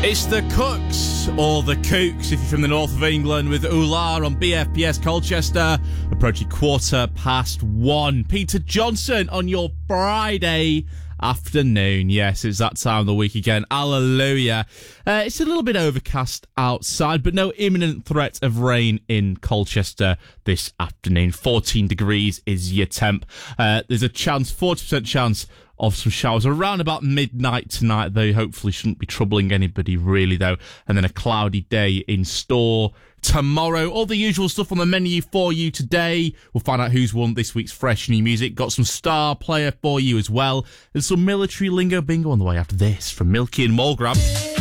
It's the Cooks, or the Kooks if you're from the north of England, with Ular on BFBS Colchester, approaching 1:15. Peter Johnson on your Friday afternoon. Yes, it's that time of the week again. Hallelujah. It's a little bit overcast outside, but no imminent threat of rain in Colchester this afternoon. 14 degrees is your temp. There's a chance, 40% chance of some showers around about midnight tonight. They hopefully shouldn't be troubling anybody really, though. And then a cloudy day in store tomorrow. All the usual stuff on the menu for you today. We'll find out who's won this week's fresh new music. Got some star player for you as well. There's some military lingo bingo on the way after this from Milky and Mulgrab.